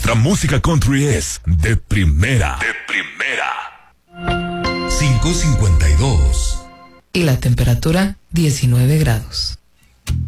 Nuestra música country es de primera. De primera. 5:52. Y la temperatura 19 grados.